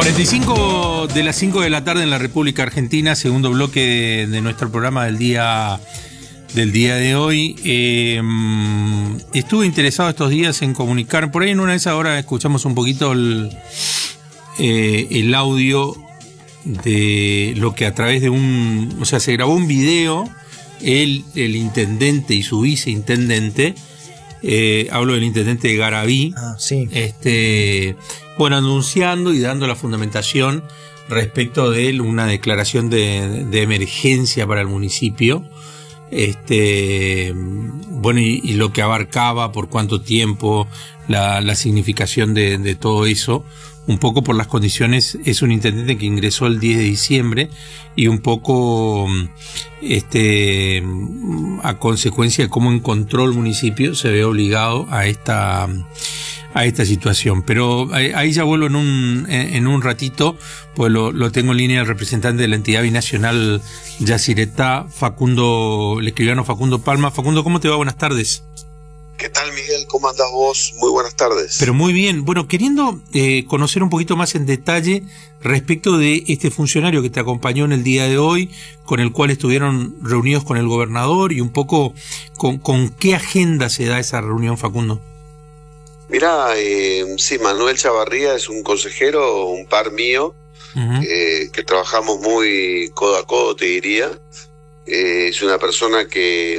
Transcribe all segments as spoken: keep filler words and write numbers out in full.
cuarenta y cinco de las cinco de la tarde en la República Argentina, segundo bloque de, de nuestro programa del día del día de hoy. Eh, estuve interesado estos días en comunicar, por ahí en una de esas horas escuchamos un poquito el, eh, el audio de lo que a través de un, o sea, se grabó un video, el, el intendente y su viceintendente, eh, hablo del intendente de Garabí, ah, sí. este, bueno, anunciando y dando la fundamentación respecto de una declaración de, de emergencia para el municipio, este, bueno, y, y lo que abarcaba, por cuánto tiempo, la, la significación de, de todo eso. Un poco por las condiciones, es un intendente que ingresó el diez de diciembre y un poco este a consecuencia de cómo encontró el municipio se ve obligado a esta a esta situación. Pero ahí ya vuelvo en un en un ratito, pues lo, lo tengo en línea el representante de la entidad binacional Yacyretá, Facundo, el escribano Facundo Palma. Facundo, ¿cómo te va? Buenas tardes. ¿Qué tal, Miguel? ¿Cómo andás vos? Muy buenas tardes. Pero muy bien. Bueno, queriendo eh, conocer un poquito más en detalle respecto de este funcionario que te acompañó en el día de hoy, con el cual estuvieron reunidos con el gobernador y un poco con, con qué agenda se da esa reunión, Facundo. Mirá, eh, sí, Manuel Chavarría es un consejero, un par mío, uh-huh. eh, que trabajamos muy codo a codo, te diría. Eh, es una persona que...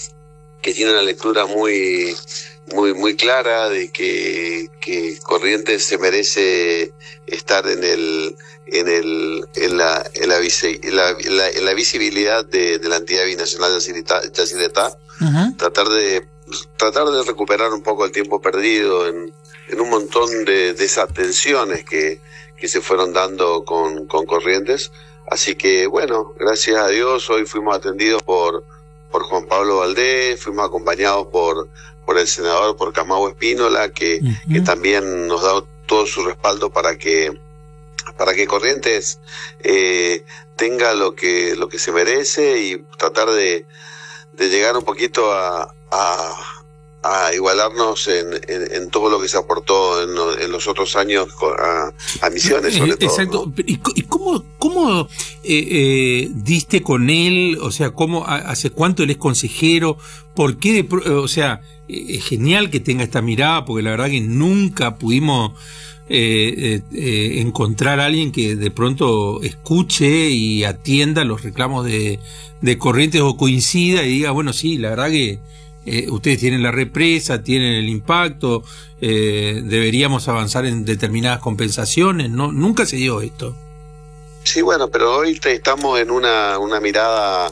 que tiene una lectura muy muy muy clara de que, que Corrientes se merece estar en el en el en la en la, visi, en la, en la, en la visibilidad de, de la entidad binacional Yacyretá, uh-huh. tratar de tratar de recuperar un poco el tiempo perdido en, en un montón de desatenciones que, que se fueron dando con, con Corrientes. Así que bueno, gracias a Dios hoy fuimos atendidos por por Juan Pablo Valdés, fuimos acompañados por por el senador, por Camagüey Espínola, que, uh-huh. que también nos da todo su respaldo para que para que Corrientes eh, tenga lo que lo que se merece y tratar de, de llegar un poquito a, a, a igualarnos en, en, en todo lo que se aportó en, en los otros años a, a Misiones, sobre todo. Exacto. ¿No? ¿Y, y cómo, cómo eh, eh, diste con él? O sea, ¿cómo, hace cuánto él es consejero? ¿Por qué? De, o sea, es genial que tenga esta mirada, porque la verdad que nunca pudimos eh, eh, eh, encontrar a alguien que de pronto escuche y atienda los reclamos de, de Corrientes o coincida y diga, bueno, sí, la verdad que Eh, ustedes tienen la represa, tienen el impacto, eh, deberíamos avanzar en determinadas compensaciones. No, nunca se dio esto. Sí, bueno, pero hoy estamos en una, una mirada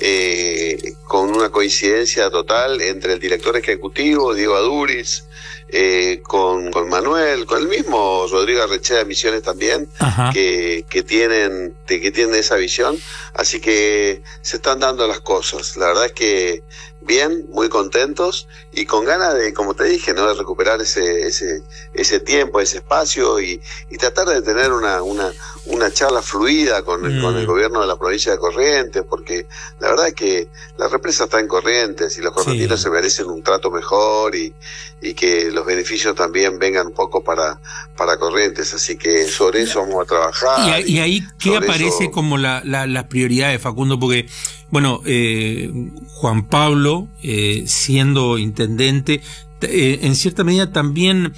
eh, con una coincidencia total entre el director ejecutivo, Diego Aduriz, eh, con, con Manuel, con el mismo Rodrigo Arrechea de Misiones también, que, que tienen que tienen esa visión. Así que se están dando las cosas. La verdad es que bien, muy contentos y con ganas de, como te dije, no de recuperar ese ese ese tiempo, ese espacio y, y tratar de tener una una una charla fluida con el, mm. con el gobierno de la provincia de Corrientes, porque la verdad es que la represa está en Corrientes y los correntinos sí. se merecen un trato mejor y, y que los beneficios también vengan un poco para para Corrientes, así que sobre eso vamos a trabajar. Y, y ahí, ¿qué aparece eso como la, la, las prioridades, Facundo? Porque bueno, eh, Juan Pablo, eh, siendo intendente, eh, en cierta medida también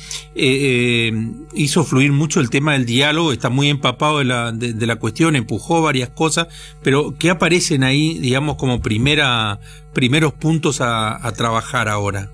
eh, eh, hizo fluir mucho el tema del diálogo, está muy empapado de la, de, de la cuestión, empujó varias cosas, pero ¿qué aparecen ahí, digamos, como primera primeros puntos a, a trabajar ahora?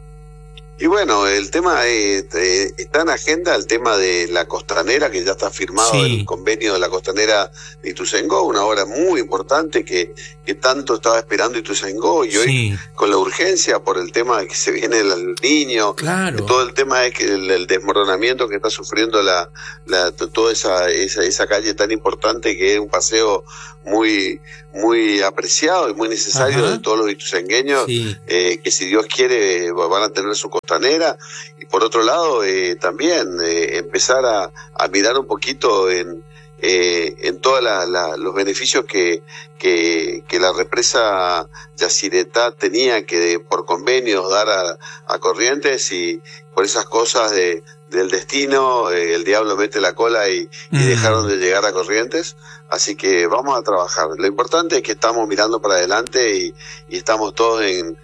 Y bueno, el tema eh, eh, está en agenda el tema de la costanera, que ya está firmado sí. el convenio de la costanera de Ituzaingó, una obra muy importante que, que tanto estaba esperando Ituzaingó y hoy sí. con la urgencia por el tema de que se viene el niño, claro. todo el tema es que el, el desmoronamiento que está sufriendo la, la toda esa, esa esa calle tan importante que es un paseo muy muy apreciado y muy necesario Ajá. de todos los ituzaingueños, sí. eh, que si Dios quiere van a tener su costanera. Y por otro lado eh, también eh, empezar a, a mirar un poquito en, eh, en todos la, la, los beneficios que, que, que la represa Yacyretá tenía que por convenios dar a, a Corrientes, y por esas cosas de, del destino, eh, el diablo mete la cola y, y mm. dejaron de llegar a Corrientes. Así que vamos a trabajar. Lo importante es que estamos mirando para adelante y, y estamos todos en,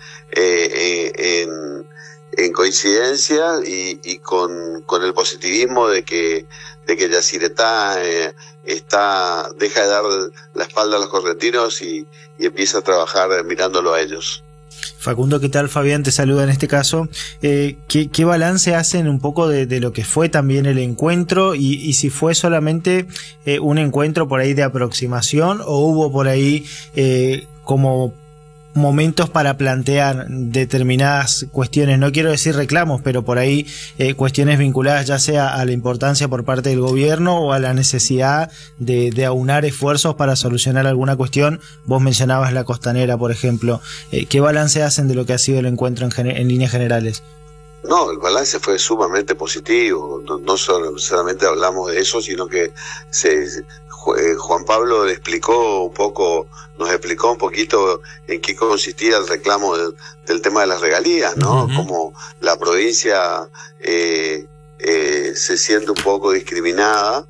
eh, en, en coincidencia y, y con, con el positivismo de que, de que Yacyretá eh, está, deja de dar la espalda a los correntinos y, y empieza a trabajar mirándolo a ellos. Facundo, ¿qué tal? Fabián te saluda en este caso. Eh, ¿qué, ¿Qué balance hacen un poco de, de lo que fue también el encuentro y, y si fue solamente eh, un encuentro por ahí de aproximación o hubo por ahí eh, como momentos para plantear determinadas cuestiones, no quiero decir reclamos, pero por ahí eh, cuestiones vinculadas ya sea a la importancia por parte del gobierno o a la necesidad de, de aunar esfuerzos para solucionar alguna cuestión? Vos mencionabas la costanera, por ejemplo. Eh, ¿Qué balance hacen de lo que ha sido el encuentro en, en líneas generales? No, el balance fue sumamente positivo. No, no solamente hablamos de eso, sino que se, se, Juan Pablo le explicó un poco, nos explicó un poquito en qué consistía el reclamo del, del tema de las regalías, ¿no? Uh-huh. Como la provincia eh, eh, se siente un poco discriminada,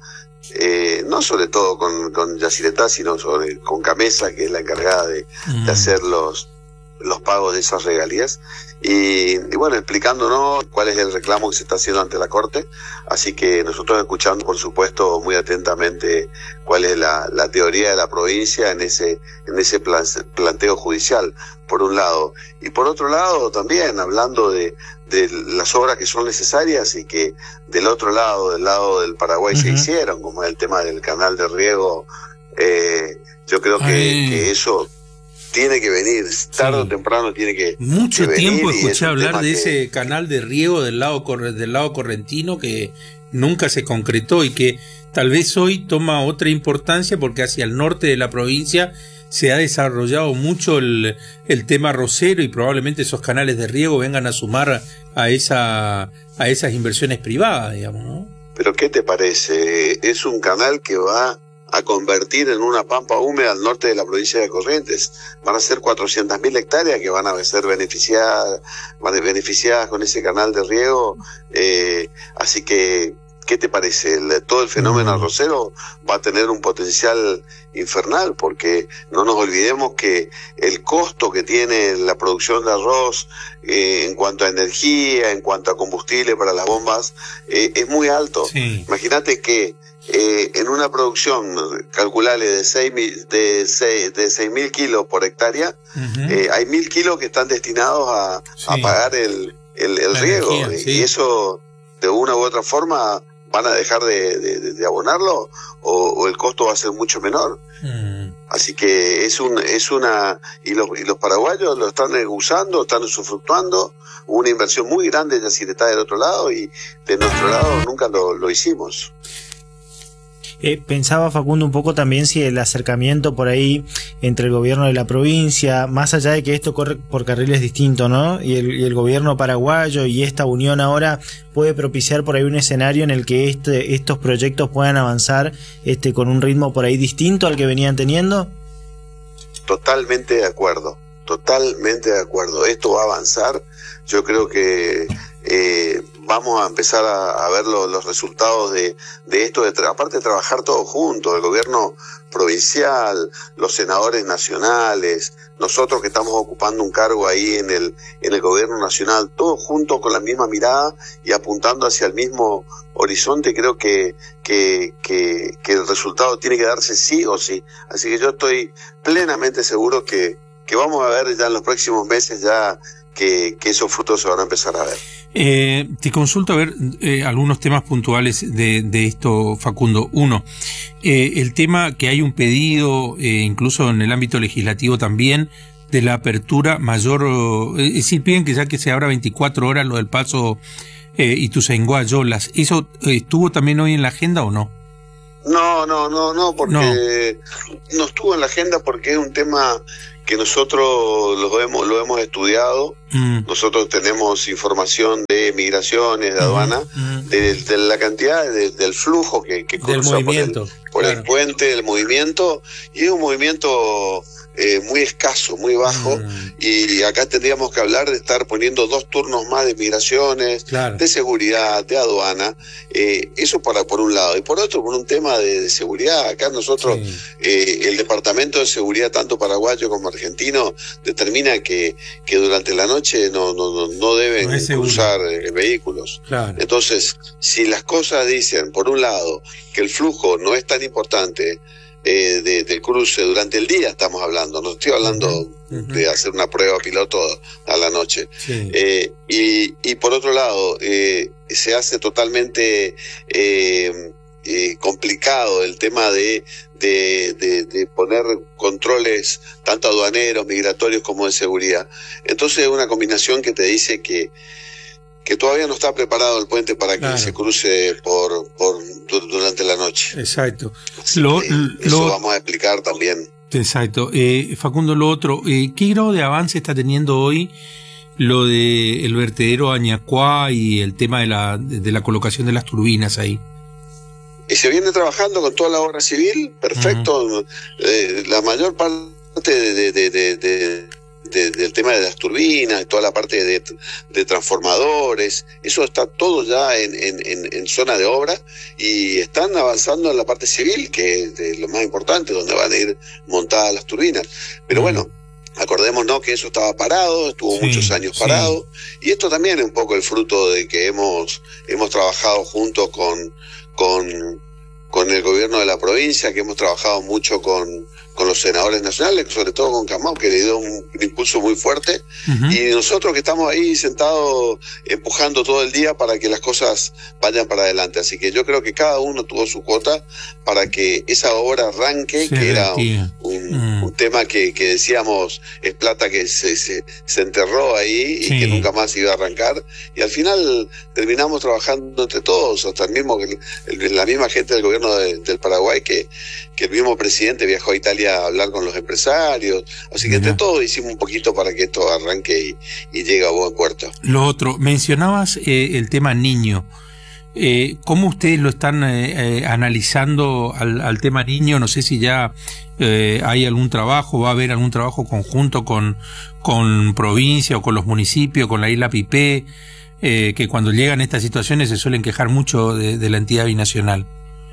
eh, no sobre todo con, con Yacyretá, sino sobre, con Camesa, que es la encargada de, uh-huh. de hacer los, los pagos de esas regalías. Y, y bueno, explicándonos cuál es el reclamo que se está haciendo ante la Corte. Así que nosotros escuchando, por supuesto, muy atentamente cuál es la, la teoría de la provincia en ese, en ese plan, planteo judicial, por un lado. Y por otro lado, también hablando de, de las obras que son necesarias y que del otro lado, del lado del Paraguay, uh-huh. se hicieron, como el tema del canal de riego. Eh, yo creo que, que eso tiene que venir, tarde sí. o temprano tiene que Mucho que tiempo venir, escuché hablar de que... ese canal de riego del lado, del lado correntino que nunca se concretó y que tal vez hoy toma otra importancia porque hacia el norte de la provincia se ha desarrollado mucho el, el tema arrocero y probablemente esos canales de riego vengan a sumar a, esa, a esas inversiones privadas, digamos, ¿no? Pero ¿qué te parece? Es un canal que va a convertir en una pampa húmeda al norte de la provincia de Corrientes. Van a ser cuatrocientas mil hectáreas que van a ser beneficiadas, van a ser beneficiadas con ese canal de riego. Eh, así que, ¿qué te parece? El, todo el fenómeno arrocero va a tener un potencial infernal, porque no nos olvidemos que el costo que tiene la producción de arroz eh, en cuanto a energía, en cuanto a combustible para las bombas, eh, es muy alto. Sí. Imagínate que Eh, en una producción calculable de seis mil de seis, de seis mil kilos por hectárea, uh-huh. eh, hay mil kilos que están destinados a, sí. a pagar el, el, el riego, energía, sí. y eso de una u otra forma van a dejar de, de, de abonarlo o, o el costo va a ser mucho menor. Uh-huh. Así que es un es una y los, y los paraguayos lo están usando, están usufructuando. Una inversión muy grande de Yacyretá del otro lado y de nuestro lado nunca lo, lo hicimos. Eh, pensaba, Facundo, un poco también si el acercamiento por ahí entre el gobierno de la provincia, más allá de que esto corre por carriles distintos, ¿no? Y el, y el gobierno paraguayo y esta unión ahora puede propiciar por ahí un escenario en el que este, estos proyectos puedan avanzar este, con un ritmo por ahí distinto al que venían teniendo. Totalmente de acuerdo, totalmente de acuerdo. Esto va a avanzar. Yo creo que eh, vamos a empezar a, a ver lo, los resultados de, de esto, de tra- aparte de trabajar todos juntos, el gobierno provincial, los senadores nacionales, nosotros que estamos ocupando un cargo ahí en el, en el gobierno nacional, todos juntos con la misma mirada y apuntando hacia el mismo horizonte. Creo que, que, que, que el resultado tiene que darse sí o sí. Así que yo estoy plenamente seguro que, que vamos a ver ya en los próximos meses ya que, que esos frutos se van a empezar a ver. Eh, te consulto a ver eh, algunos temas puntuales de, de esto, Facundo. Uno, eh, el tema que hay un pedido, eh, incluso en el ámbito legislativo también, de la apertura mayor, eh, es decir, piden que ya que se abra veinticuatro horas lo del paso eh, Ituzaingó-Yolas. ¿Eso eh, estuvo también hoy en la agenda o no? No, no, no, no, porque no. no estuvo en la agenda porque es un tema que nosotros lo hemos, lo hemos estudiado. Mm. Nosotros tenemos información de migraciones, de aduana, mm. de, de la cantidad, de, del flujo que, que cruza del movimiento, por, el, por claro. el puente, del movimiento, y es un movimiento eh, muy escaso, muy bajo, mm. y acá tendríamos que hablar de estar poniendo dos turnos más de migraciones, claro. de seguridad, de aduana, eh, eso para por un lado, y por otro, por un tema de, de seguridad. Acá nosotros, sí. eh, el Departamento de Seguridad, tanto paraguayo como argentino, determina que, que durante la noche no, no, no deben no cruzar eh, vehículos. Claro. Entonces, si las cosas dicen, por un lado, que el flujo no es tan importante, Eh, de, del cruce durante el día estamos hablando, no estoy hablando uh-huh. de hacer una prueba piloto a la noche, sí. eh, y, y por otro lado eh, se hace totalmente eh, eh, complicado el tema de, de, de, de poner controles tanto aduaneros, migratorios como de seguridad. Entonces es una combinación que te dice que que todavía no está preparado el puente para que claro. se cruce por, por durante la noche. Exacto. Lo, eso lo, vamos a explicar también. Exacto. Eh, Facundo, lo otro, eh, ¿qué grado de avance está teniendo hoy lo de el vertedero Añacuá y el tema de la, de la colocación de las turbinas ahí? Y se viene trabajando con toda la obra civil, perfecto. Uh-huh. eh, la mayor parte de, de, de, de De, del tema de las turbinas, toda la parte de, de transformadores, eso está todo ya en, en, en zona de obra, y están avanzando en la parte civil, que es de lo más importante, donde van a ir montadas las turbinas. Pero mm. bueno, acordémonos que eso estaba parado, estuvo sí, muchos años sí. parado, y esto también es un poco el fruto de que hemos, hemos trabajado junto con, con, con el gobierno de la provincia, que hemos trabajado mucho con con los senadores nacionales, sobre todo con Camau, que le dio un, un impulso muy fuerte, uh-huh. y nosotros que estamos ahí sentados empujando todo el día para que las cosas vayan para adelante. Así que yo creo que cada uno tuvo su cuota para que esa obra arranque, sí, que era un, un, uh-huh. un tema que, que decíamos es plata que se, se, se enterró ahí, sí. y que nunca más iba a arrancar, y al final terminamos trabajando entre todos, hasta el mismo el, el, la misma gente del gobierno de, del Paraguay, que, que el mismo presidente viajó a Italia a hablar con los empresarios, así que entre todos hicimos un poquito para que esto arranque y, y llegue a buen puerto. Lo otro, mencionabas eh, el tema niño, eh, ¿cómo ustedes lo están eh, eh, analizando al, al tema niño? No sé si ya eh, hay algún trabajo, va a haber algún trabajo conjunto con, con provincia o con los municipios, con la isla Pipé, eh, que cuando llegan estas situaciones se suelen quejar mucho de, de la entidad binacional.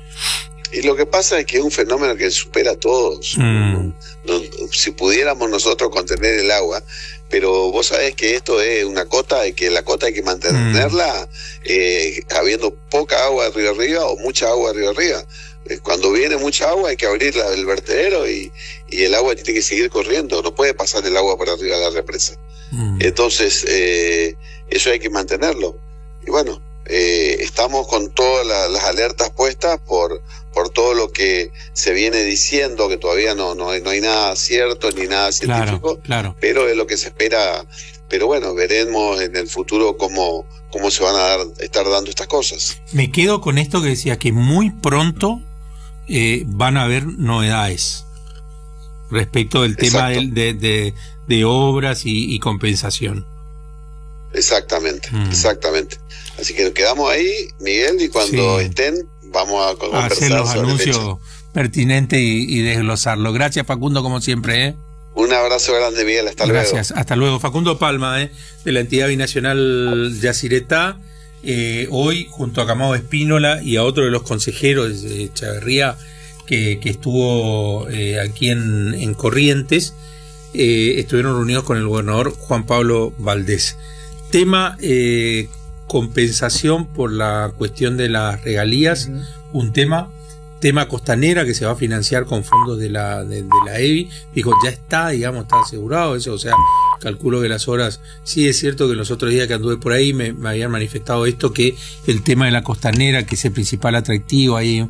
Y lo que pasa es que es un fenómeno que supera a todos. Mm. No, si pudiéramos nosotros contener el agua, pero vos sabés que esto es una cota, y que la cota hay que mantenerla mm. eh, habiendo poca agua de río arriba o mucha agua de río arriba. Eh, cuando viene mucha agua hay que abrir la, el vertedero, y, y el agua tiene que seguir corriendo, no puede pasar el agua por arriba de la represa. Mm. Entonces, eh, eso hay que mantenerlo. Y bueno, eh, estamos con todas la, las alertas puestas por... por todo lo que se viene diciendo, que todavía no, no, hay, no hay nada cierto ni nada científico, claro, claro. pero es lo que se espera. Pero bueno, veremos en el futuro cómo, cómo se van a dar, estar dando estas cosas. Me quedo con esto que decía, que muy pronto eh, van a haber novedades respecto del tema de, de, de, de obras y, y compensación. Exactamente, mm. exactamente. Así que nos quedamos ahí, Miguel, y cuando sí. estén, vamos a conversar, hacer los anuncios pertinentes y, y desglosarlo. Gracias, Facundo, como siempre. ¿eh? Un abrazo grande, Miguel. Hasta Gracias. luego. Gracias. Hasta luego. Facundo Palma, ¿eh? de la entidad binacional Yacyretá, eh, hoy junto a Camao Espínola y a otro de los consejeros de Echeverría que, que estuvo eh, aquí en, en Corrientes, eh, estuvieron reunidos con el gobernador Juan Pablo Valdés. Tema eh, compensación por la cuestión de las regalías, uh-huh. un tema, tema Costanera, que se va a financiar con fondos de la de, de la E B I. Dijo, ya está, digamos, está asegurado eso, o sea, calculo que las horas, sí es cierto que los otros días que anduve por ahí me, me habían manifestado esto, que el tema de la Costanera, que es el principal atractivo, ahí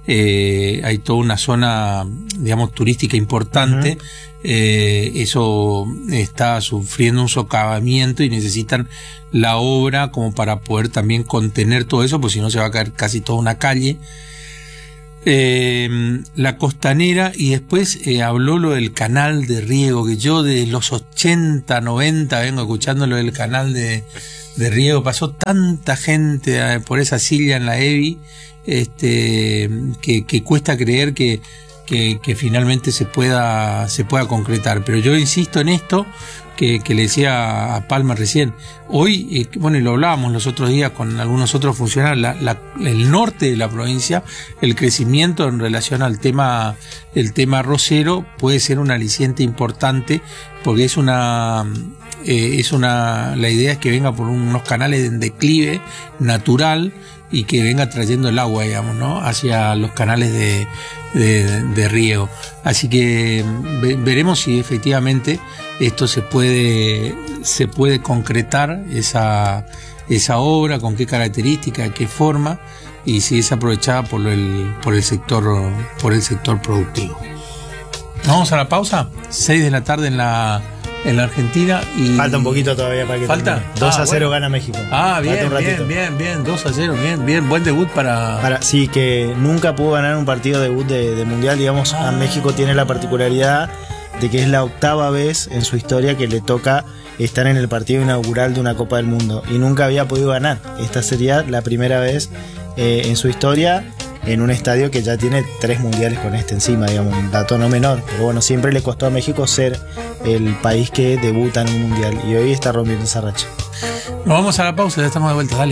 eh, hay toda una zona, digamos, turística importante, uh-huh. eh, eso está sufriendo un socavamiento y necesitan la obra como para poder también contener todo eso, pues si no se va a caer casi toda una calle. Eh, la costanera, y después eh, habló lo del canal de riego, que yo de los ochenta, noventa vengo escuchando lo del canal de, de riego. Pasó tanta gente eh, por esa silla en la E B I, este, que, que cuesta creer que, que, que finalmente se pueda, se pueda concretar. Pero yo insisto en esto que, que le decía a Palma recién. Hoy, eh, bueno, y lo hablábamos los otros días con algunos otros funcionarios, la, la, el norte de la provincia, el crecimiento en relación al tema, el tema arrocero puede ser un aliciente importante, porque es una, eh, es una, la idea es que venga por unos canales en declive natural y que venga trayendo el agua, digamos, ¿no?, hacia los canales de, de, de riego. Así que ve, veremos si efectivamente esto se puede, se puede concretar, esa, esa obra, con qué características, qué forma, y si es aprovechada por el, por el sector, por el sector productivo. Vamos a la pausa, seis de la tarde en la en la Argentina y falta un poquito todavía para que falta dos ah, a cero bueno. Gana México. Ah, bien, bien, bien, bien, dos a cero, bien, bien, buen debut para... para sí, que nunca pudo ganar un partido debut de, de mundial, digamos. Ah. A México tiene la particularidad de que es la octava vez en su historia que le toca estar en el partido inaugural de una Copa del Mundo y nunca había podido ganar. Esta sería la primera vez eh, en su historia en un estadio que ya tiene tres mundiales con este encima, digamos, un dato no menor. Pero bueno, siempre le costó a México ser el país que debuta en un mundial y hoy está rompiendo esa racha. Nos vamos a la pausa, ya estamos de vuelta, dale.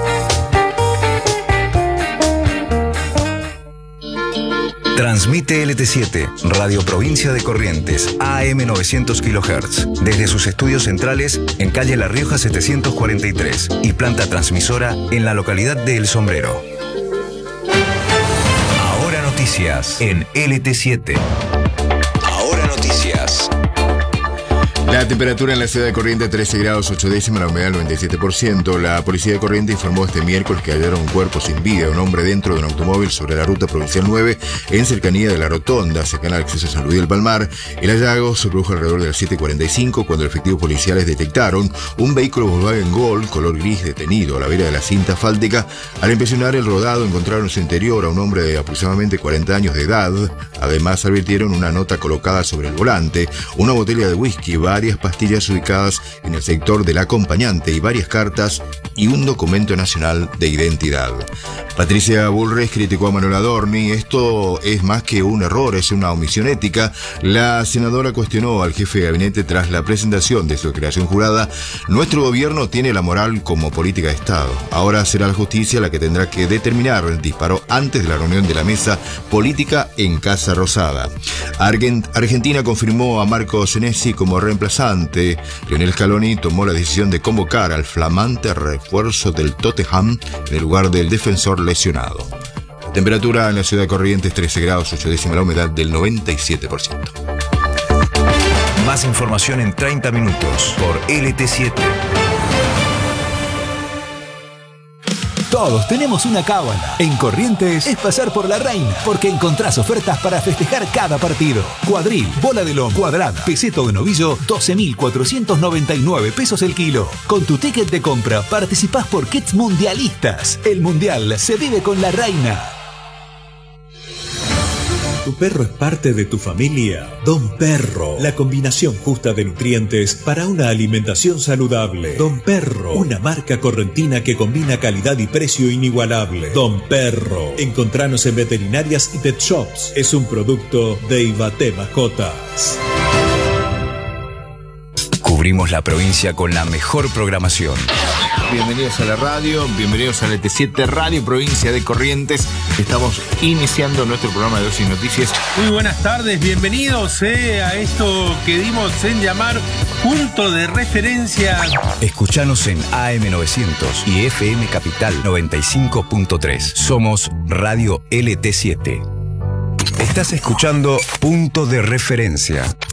Transmite L T siete, Radio Provincia de Corrientes, A M novecientos kilohertz, desde sus estudios centrales en calle La Rioja setecientos cuarenta y tres y planta transmisora en la localidad de El Sombrero. Ahora noticias en L T siete. Ahora noticias. La temperatura en la ciudad de Corrientes trece grados ocho décimas, la humedad noventa y siete por ciento. La policía de Corrientes informó este miércoles que hallaron un cuerpo sin vida de un hombre dentro de un automóvil sobre la ruta provincial nueve en cercanía de la rotonda, cercana al acceso a San Luis del Palmar. El hallazgo se produjo alrededor de las siete cuarenta y cinco cuando efectivos policiales detectaron un vehículo Volkswagen Gol color gris detenido a la vera de la cinta asfáltica. Al inspeccionar el rodado encontraron en su interior a un hombre de aproximadamente cuarenta años de edad. Además advirtieron una nota colocada sobre el volante, una botella de whisky, varias pastillas ubicadas en el sector del acompañante y varias cartas y un documento nacional de identidad. Patricia Bullrich criticó a Manuel Adorni. Esto es más que un error, es una omisión ética. La senadora cuestionó al jefe de gabinete tras la presentación de su declaración jurada. Nuestro gobierno tiene la moral como política de Estado. Ahora será la justicia la que tendrá que determinar, disparó antes de la reunión de la mesa política en Casa Rosada. Argentina confirmó a Marco Senesi como reemplazante. Lionel Scaloni tomó la decisión de convocar al flamante refuerzo del Tottenham en el lugar del defensor lesionado. La temperatura en la ciudad de Corrientes trece grados ocho décimas, la humedad del noventa y siete por ciento. Más información en treinta minutos por L T siete. Todos tenemos una cábala. En Corrientes es pasar por la reina, porque encontrás ofertas para festejar cada partido. Cuadril, bola de lomo, cuadrada, peseto de novillo, doce mil cuatrocientos noventa y nueve pesos el kilo. Con tu ticket de compra participás por kits mundialistas. El mundial se vive con la reina. ¿Tu perro es parte de tu familia? Don Perro, la combinación justa de nutrientes para una alimentación saludable. Don Perro, una marca correntina que combina calidad y precio inigualable. Don Perro, encontranos en veterinarias y pet shops. Es un producto de Ibaté Mascotas. Cubrimos la provincia con la mejor programación. Bienvenidos a la radio, bienvenidos a L T siete, Radio Provincia de Corrientes. Estamos iniciando nuestro programa de Dosis Noticias. Muy buenas tardes, bienvenidos eh, a esto que dimos en llamar Punto de Referencia. Escuchanos en A M novecientos y F M Capital noventa y cinco punto tres. Somos Radio L T siete. Estás escuchando Punto de Referencia.